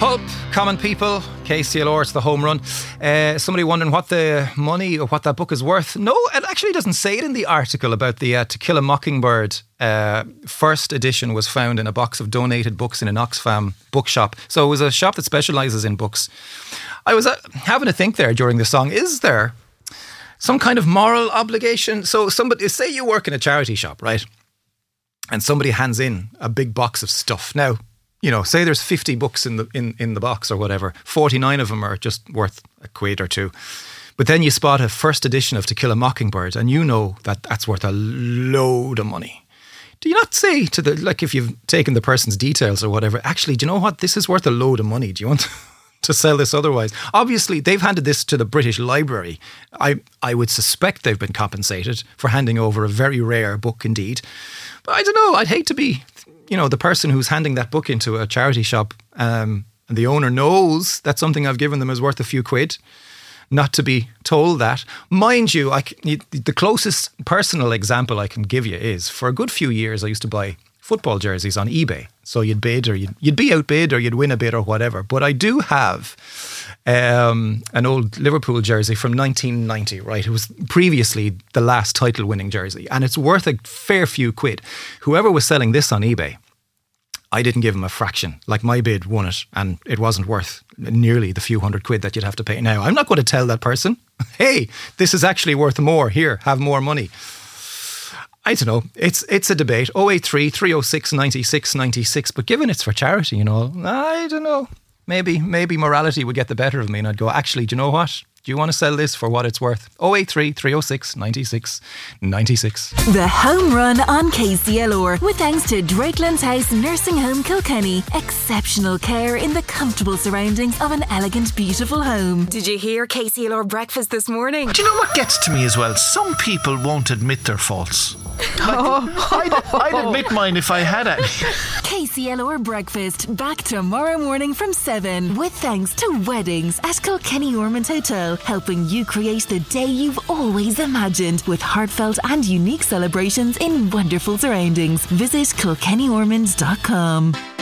Pulp, Common People, KCLR, it's the home run. Somebody wondering what the money or what that book is worth. No, it actually doesn't say it in the article about the To Kill a Mockingbird. First edition was found in a box of donated books in an Oxfam bookshop. So it was a shop that specialises in books. I was having a think there during the song. Is there some kind of moral obligation? So somebody, say you work in a charity shop, right? And somebody hands in a big box of stuff. Now, you know, say there's 50 books in the box or whatever. 49 of them are just worth a quid or two. But then you spot a first edition of To Kill a Mockingbird and you know that that's worth a load of money. Do you not say to the, like if you've taken the person's details or whatever, actually, do you know what? This is worth a load of money. Do you want to sell this otherwise? Obviously, they've handed this to the British Library. I would suspect they've been compensated for handing over a very rare book indeed. But I don't know, I'd hate to be, you know, the person who's handing that book into a charity shop and the owner knows that something I've given them is worth a few quid, not to be told that. Mind you, the closest personal example I can give you is, for a good few years I used to buy football jerseys on eBay. So you'd bid or you'd be outbid or you'd win a bid or whatever. But I do have an old Liverpool jersey from 1990, right? It was previously the last title winning jersey and it's worth a fair few quid. Whoever was selling this on eBay, I didn't give him a fraction. Like my bid won it and it wasn't worth nearly the few hundred quid that you'd have to pay. Now, I'm not going to tell that person, hey, this is actually worth more. Here, have more money. I don't know. It's a debate. 083 306 96 96. But given it's for charity, you know, I don't know. Maybe morality would get the better of me and I'd go, actually, do you know what? Do you want to sell this for what it's worth? 083 306 96 96. The Home Run on KCLR with thanks to Drakelands House Nursing Home Kilkenny. Exceptional care in the comfortable surroundings of an elegant, beautiful home. Did you hear KCLR breakfast this morning? Do you know what gets to me as well? Some people won't admit their faults. I'd admit mine if I had any. KCLR breakfast back tomorrow morning from 7 with thanks to Weddings at Kilkenny Ormond Hotel, helping you create the day you've always imagined with heartfelt and unique celebrations in wonderful surroundings. Visit kilkennyormond.com.